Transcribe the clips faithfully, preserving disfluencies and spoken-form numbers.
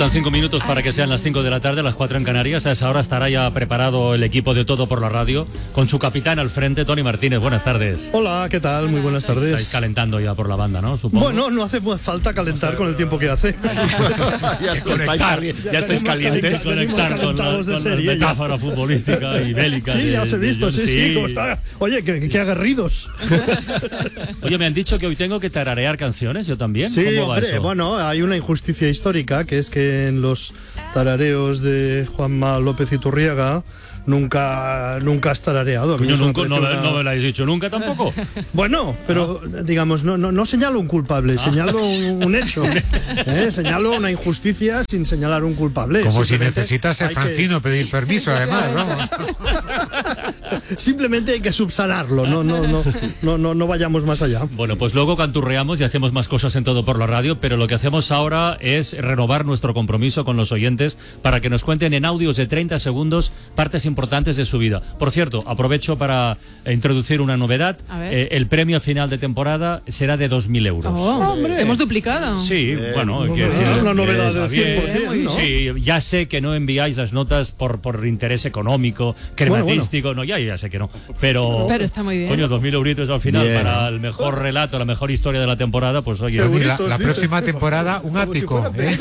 Faltan cinco minutos para que sean las cinco de la tarde, las cuatro en Canarias. A esa hora estará ya preparado el equipo de Todo por la Radio, con su capitán al frente, Tony Martínez. Buenas tardes. Hola, ¿qué tal? Muy buenas tardes. Estáis calentando ya por la banda, ¿no? Supongo. Bueno, no hace falta calentar, o sea, con el tiempo que hace. ya, conectar, ya, ya estáis calientes. Conectar con la, con la serie, metáfora ya. futbolística y bélica. Sí, de, ya os he visto, de, sí, sí, sí, ¿cómo está? Oye, qué, qué aguerridos. Oye, me han dicho que hoy tengo que tararear canciones, ¿yo también? Sí, ¿Cómo va hombre, eso? Bueno, hay una injusticia histórica, que es que en los tarareos de Juanma López Iturriaga nunca nunca has tarareado. Yo nunca, no, una... no me lo habéis dicho nunca tampoco. Bueno, pero ¿no? digamos, no, no, no señalo un culpable, ah. señalo un, un hecho. ¿eh? Señalo una injusticia sin señalar un culpable. Como si necesitase Francino que... pedir permiso, además, vamos. Simplemente hay que subsanarlo, no, no, no, no, no, no vayamos más allá. Bueno, pues luego canturreamos y hacemos más cosas en Todo por la Radio, pero lo que hacemos ahora es renovar nuestro compromiso con los oyentes para que nos cuenten en audios de treinta segundos partes importantes de su vida. Por cierto, aprovecho para introducir una novedad. Eh, el premio final de temporada será de dos mil euros. Oh, ¡hombre! Hemos duplicado. Sí, eh, bueno, no, que no, decir, no, una novedad del cien por ciento, bien, ¿no? Sí, ya sé que no enviáis las notas por, por interés económico, crematístico, bueno, bueno. no, ya, ya sé que no. Pero, pero está muy bien. Coño, dos mil euritos al final bien. Para el mejor relato, la mejor historia de la temporada, pues oye. La, la próxima temporada, un ático. Si ¿eh?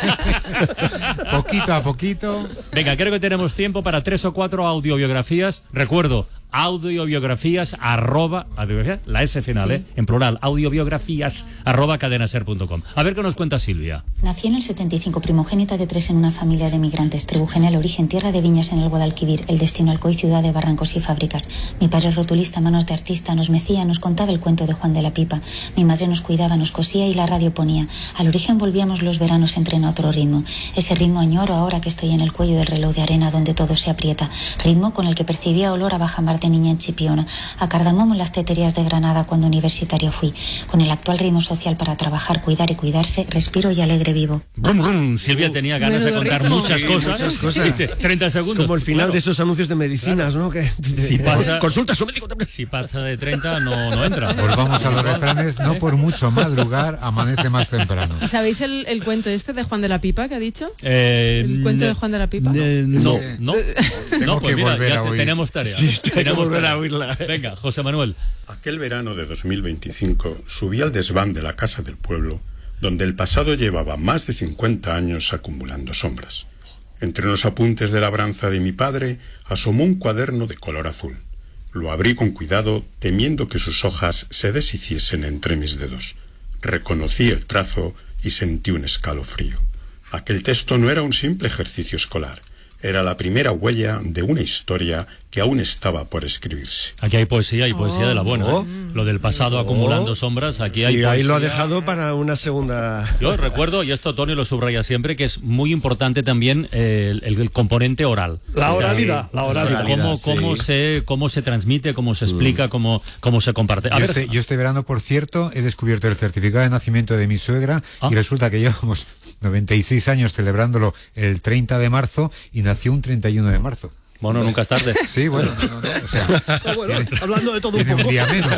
Poquito a poquito. Venga, creo que tenemos tiempo para tres o cuatro audiobiografías. Recuerdo, audiobiografías arroba, la S final, sí. eh, en plural, audiobiografías arroba cadenaser punto com. A ver qué nos cuenta Silvia. Nací en el setenta y cinco, primogénita de tres en una familia de migrantes. Tribu genial, origen, tierra de viñas en el Guadalquivir. El destino Alcoy, ciudad de barrancos y fábricas. Mi padre rotulista, manos de artista, nos mecía, nos contaba el cuento de Juan de la Pipa. Mi madre nos cuidaba, nos cosía y la radio ponía. Al origen volvíamos los veranos entre en otro ritmo. Ese ritmo añoro ahora que estoy en el cuello del reloj de arena donde todo se aprieta. Ritmo con el que percibía olor a bajamar de niña en Chipiona, a cardamomo en las teterías de Granada cuando universitaria fui. Con el actual ritmo social para trabajar, cuidar y cuidarse, respiro y alegre vivo. Brum, brum. Silvia tenía ganas Menudo de contar ritmo. muchas Sí, cosas. muchas cosas. treinta segundos. Es como el final bueno, de esos anuncios de medicinas, claro. ¿no? Que, si pasa, consulta a su médico. Si pasa de treinta, no, no entra. Volvamos a los refranes, no por mucho madrugar, amanece más temprano. ¿Y sabéis el, el cuento este de Juan de la Pipa que ha dicho? Eh, ¿El cuento de Juan de la Pipa? Eh, no, no. Tengo no, pues que mira, volver ya a te, oír. tenemos tarea. Sí, tenemos que volver tarea. a oírla. Venga, José Manuel. Aquel verano de dos mil veinticinco subí al desván de la casa del pueblo, donde el pasado llevaba más de cincuenta años acumulando sombras. Entre los apuntes de labranza de mi padre asomó un cuaderno de color azul. Lo abrí con cuidado, temiendo que sus hojas se deshiciesen entre mis dedos. Reconocí el trazo y sentí un escalofrío. Aquel texto no era un simple ejercicio escolar. Era la primera huella de una historia que aún estaba por escribirse. Aquí hay poesía y poesía oh, de la buena. oh, ¿eh? Lo del pasado oh, acumulando sombras, aquí hay y poesía. ahí lo ha dejado para una segunda. Yo recuerdo, y esto Tony lo subraya siempre, que es muy importante también eh, el, el componente oral. La o sea, oralidad, la oralidad. O sea, cómo, sí. cómo, se, cómo se transmite, cómo se explica, mm. cómo, cómo se comparte. A Yo, ver, este, yo este verano, por cierto, he descubierto el certificado de nacimiento de mi suegra ¿Ah? y resulta que llevamos noventa y seis años celebrándolo el treinta de marzo y nació un treinta y uno de marzo. Bueno, nunca es tarde. Sí, bueno, no, no, o sea, Bueno, tiene, hablando de todo un tiene poco. un día menos.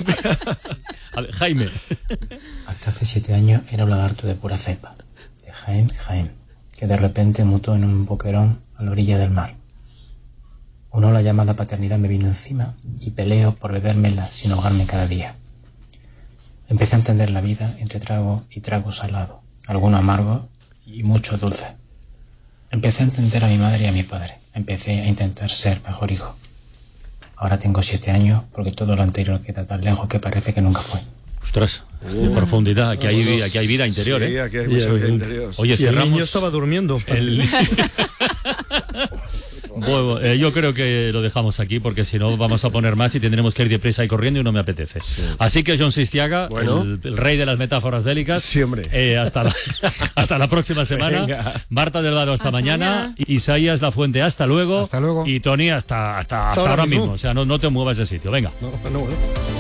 A ver, Jaime. Hasta hace siete años era un lagarto de pura cepa, de Jaén, Jaén, que de repente mutó en un boquerón a la orilla del mar. Una ola llamada paternidad me vino encima y peleo por bebérmela sin ahogarme cada día. Empecé a entender la vida entre trago y trago salado, alguno amargo y mucho dulce. Empecé a entender a mi madre y a mi padre. Empecé a intentar ser mejor hijo. Ahora tengo siete años porque todo lo anterior queda tan lejos que parece que nunca fue. Ostras, de profundidad. Aquí hay, aquí hay vida interior, Sí, ¿eh? aquí hay mucha vida interior. Oye, Si el cerramos. niño estaba durmiendo. El... Bueno, eh, yo creo que lo dejamos aquí porque si no vamos a poner más y tendremos que ir deprisa y corriendo y no me apetece. Sí. Así que John Sistiaga, bueno. el, el rey de las metáforas bélicas. Sí, hombre. Eh, hasta, la, hasta la próxima semana. Venga. Marta Delgado, hasta, hasta mañana. mañana. Isaías La Fuente, hasta luego. Hasta luego. Y Tony, hasta, hasta, hasta, hasta ahora mismo. mismo. O sea, no, no te muevas de sitio. Venga. No, no, bueno.